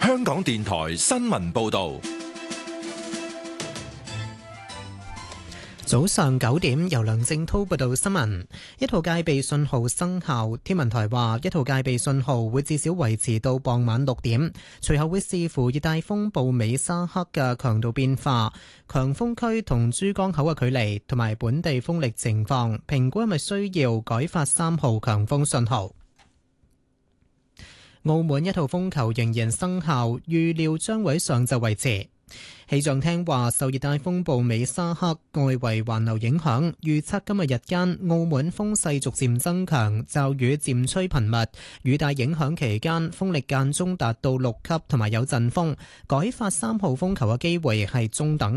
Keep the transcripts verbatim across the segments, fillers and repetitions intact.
香港電台新聞報道。 早上九點，由梁正滔報道新聞。一號戒備信號生效，天文台話一號戒備信號會至少維持到傍晚六點，隨後會視乎熱帶風暴美沙克嘅強度變化、強風區同珠江口嘅距離同埋本地風力情況，評估係咪需要改發三號強風信號。澳門一號風球仍然生效，預料將會上晝維持。氣象廳話，受熱帶風暴美沙克外圍環流影響，預測今日日間澳門風勢逐漸增強，驟雨漸趨頻密。雨帶影響期間，風力間中達到六級，同埋有陣風。改發三號風球嘅機會係中等。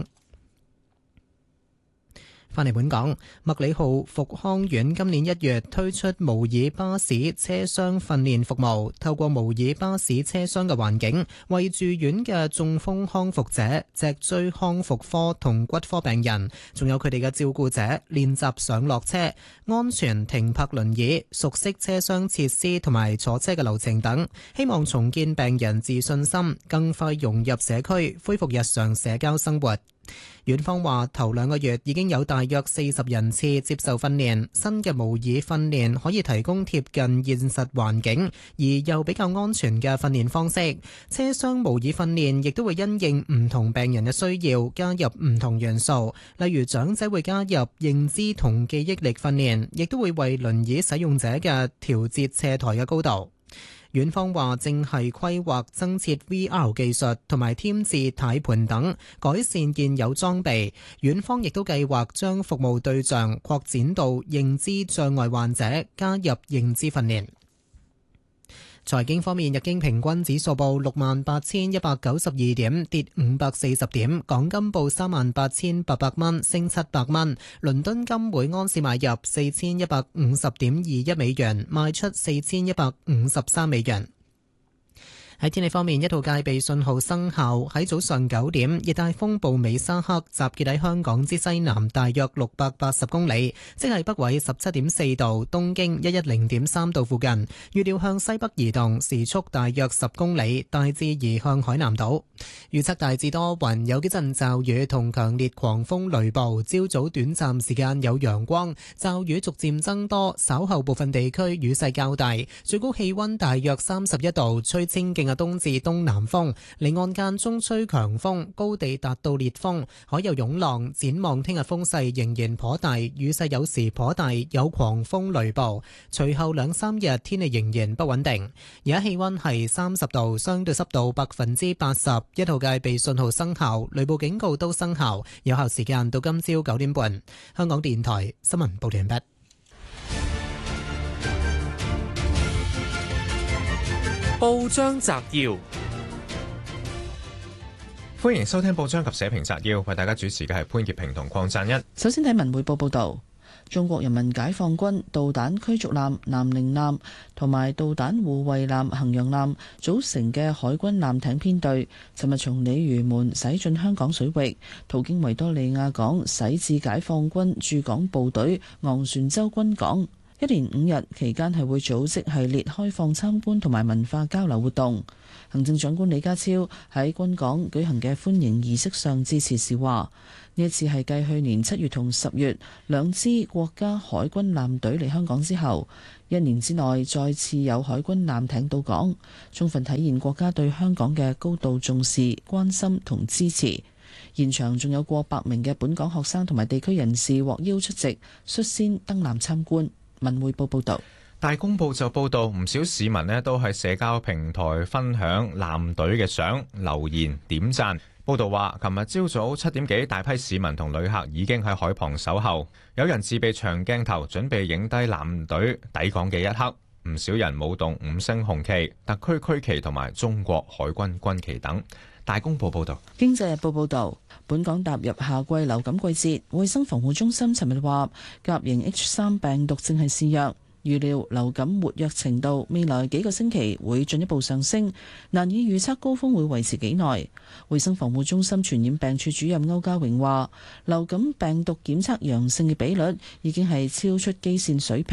返嚟本港，麥理浩復康院今年一月推出模擬巴士車廂訓練服務，透過模擬巴士車廂嘅環境，為住院嘅中風康復者、脊椎康復科同骨科病人，仲有佢哋嘅照顧者練習上落車、安全停泊輪椅、熟悉車廂設施同埋坐車嘅流程等，希望重建病人自信心，更快融入社區，恢復日常社交生活。院方話，頭兩個月已經有大約四十人次接受訓練，新嘅模擬訓練可以提供貼近現實環境而又比較安全嘅訓練方式。車廂模擬訓練亦都會因應唔同病人嘅需要，加入唔同元素，例如長者會加入認知同記憶力訓練，亦都會為輪椅使用者嘅調節斜台嘅高度。院方話正係規劃增設 V R 技術同埋添置軚盤等，改善現有裝備。院方亦都計劃將服務對象擴展到認知障礙患者，加入認知訓練。財經方面，日經平均指數報六萬八千一百九十二點，跌五百四十點。港金報三萬八千八百蚊，升七百蚊。倫敦金每安士買入四千一百五十點二一美元，賣出四千一百五十三美元。喺天氣方面，一號戒備信號生效。喺早上九點，熱帶風暴美沙克集結喺香港之西南大約六百八十公里，即係北緯十七點四度、東經一一零點三度附近。預料向西北移動，時速大約十公里，大致移向海南島。預測大致多雲，有幾陣驟雨同強烈狂風雷暴。朝早短暫時間有陽光，驟雨逐漸增多，稍後部分地區雨勢較大。最高氣溫大約三十一度，吹清勁嘅東至東南風，離岸間中吹強風，高地達到烈風，海有湧浪。展望聽日風勢仍然頗大，雨勢有時頗大，有狂風雷暴。隨後兩三日天氣仍然不穩定。而家氣溫係三十度，相對濕度百分之八十，一號戒備信號生效，雷暴警告都生效，有效時間到今朝九點半。香港電台新聞報道完畢。 報章摘要， 歡迎收聽報章及社評摘要，為大家主持嘅係潘潔平同鄺贊恩。 首先睇文匯報報道，中國人民解放軍導彈驅逐艦南寧艦同埋導彈護衛艦衡陽艦組成嘅海軍艦艇編隊，尋日從鯉魚門駛進香港水域，途經維多利亞港，駛至解放軍駐港部隊昂船洲軍港。一連五日期間係會組織系列開放參觀同埋文化交流活動。行政長官李家超喺軍港舉行嘅歡迎儀式上致辭時話：呢一次係繼去年七月同十月兩支國家海軍艦隊嚟香港之後，一年之內再次有海軍艦艇到港，充分體現國家對香港嘅高度重視、關心同支持。現場仲有過百名嘅本港學生同埋地區人士獲邀出席，率先登艦參觀。文匯報報道， 大公報就報道，唔少市民呢都喺社交平台分享艦隊嘅相、留言、點讚。報道話，琴日朝早七點幾，大批市民同旅客已經喺海旁守候，有人自備長鏡頭，準備影低艦隊抵港嘅一刻。唔少人舞動五星紅旗、特區區旗同埋中國海軍軍旗等。大公報報道， 經濟日報報道，本港踏入夏季流感季節，衛生防護中心尋日話，甲型 H 三病毒正係肆虐，預料流感活躍程度未來幾個星期會進一步上升，難以預測高峰會維持幾耐。衛生防護中心傳染病處主任歐家榮話，流感病毒檢測陽性嘅比率已經係超出基線水平。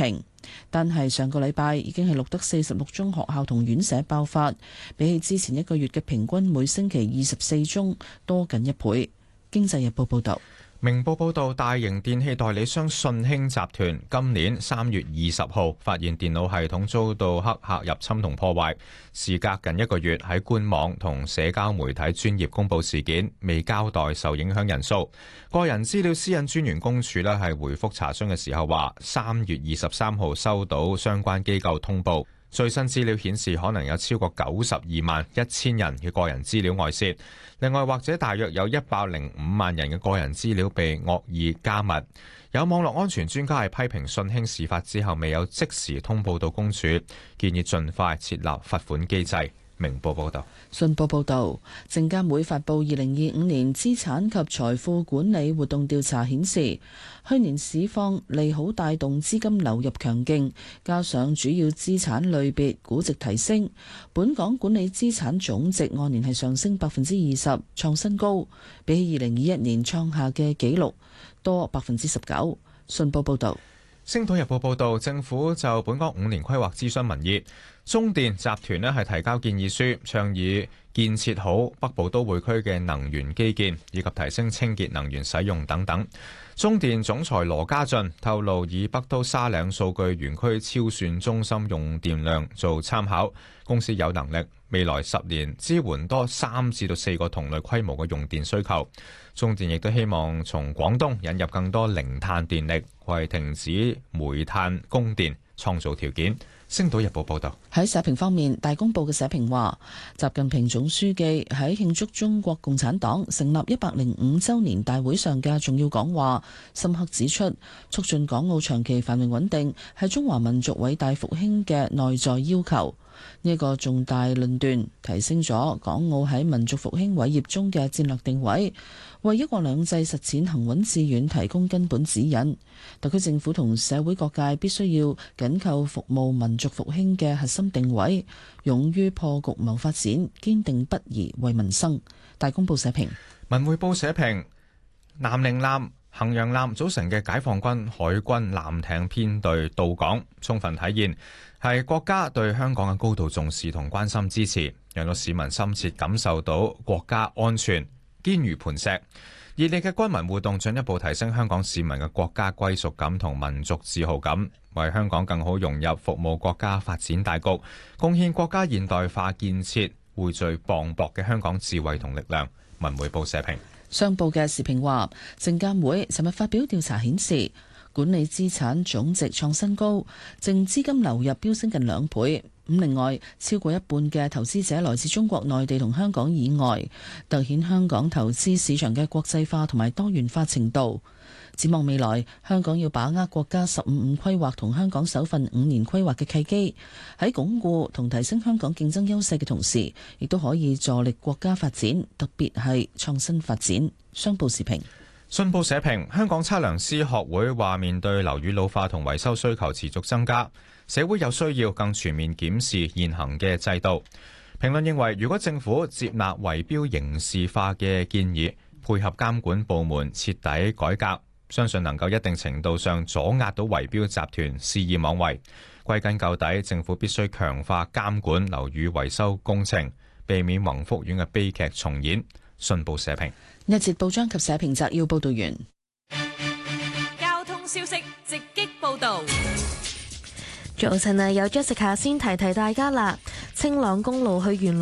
但係上個禮拜已經係錄得四十六宗學校同院舍爆發，比起之前一個月嘅平均每星期二十四宗多近一倍。經濟日報報道。 明報報導，大型電器代理商信興集團今年三月二十號發現電腦系統遭到黑客入侵同破壞，事隔近一個月喺官網同社交媒體專頁公佈事件，未交代受影響人數。個人資料私隱專員公署咧係回覆查詢嘅時候話，三月二十三號收到相關機構通報。最新資料顯示，可能有超過九十二萬一千人嘅個人資料外泄，另外或者大約有一百零五萬人嘅個人資料被惡意加密。有網絡安全專家係批評信興事發之後未有即時通報到公署，建議盡快設立罰款機制。明報報道。 信報報導，證監會發布二零二五年資產及財富管理活動調查顯示，去年市況利好帶動資金流入強勁，加上主要資產類別估值提升，本港管理資產總值按年係上升百分之二十，創新高，比起二零二一年創下嘅紀錄多百分之十九。信報報導。 星島日報報導，政府就本港五年規劃諮詢民意，中電集團咧係提交建議書，倡議建設好北部都會區嘅能源基建，以及提升清潔能源使用等等。中電總裁羅家俊透露，以北都沙嶺數據園區超算中心用電量做參考，公司有能力未來十年支援多三至到四個同類規模嘅用電需求。中電亦都希望從廣東引入更多零碳電力，為停止煤炭供電創造條件。星島日報報道。 喺社評方面，大公報嘅社評話，習近平總書記喺慶祝中國共產黨成立一百零五週年大會上嘅重要講話，深刻指出，促進港澳長期繁榮穩定係中華民族偉大復興嘅內在要求。呢一個重大論斷提升咗港澳喺民族復興偉業中嘅戰略定位，為一國兩制實踐行穩致遠提供根本指引。特區政府同社會各界必須要緊扣服務民族復興嘅核心定位，勇於破局謀發展，堅定不移為民生。大公報社評。 文匯報社評，南寧艦、衡陽艦組成嘅解放軍海軍艦艇編隊到港，充分體現係國家對香港嘅高度重視同關心支持，讓到市民深切感受到國家安全堅如磐石。熱烈嘅軍民互動進一步提升香港市民嘅國家歸屬感同民族自豪感，為香港更好融入服務國家發展大局，貢獻國家現代化建設，匯聚磅礴嘅香港智慧同力量。文匯報社評。 商報嘅時評話，證監會尋日發表調查顯示，管理資產總值創新高，淨資金流入飆升近兩倍。咁另外，超過一半嘅投資者來自中國內地同香港以外，凸顯香港投資市場嘅國際化同埋多元化程度。展望未來，香港要把握國家十五五規劃同香港首份五年規劃嘅契機，喺鞏固同提升香港競爭優勢嘅同時，亦都可以助力國家發展，特別係創新發展。商報時評。 信報社評，香港測量師學會話，面對樓宇老化同維修需求持續增加，社會有需要更全面檢視現行嘅制度。評論認為，如果政府接納圍標刑事化嘅建議，配合監管部門徹底改革，相信能夠一定程度上阻壓到圍標集團肆意妄為。歸根究底，政府必須強化監管樓宇維修工程，避免宏福苑嘅悲劇重演。信報社評。 一節報章及社評摘要報道完。 交通消息直擊報道。 早晨啊，有 Jessica 先提提大家啦。青朗公路去元朗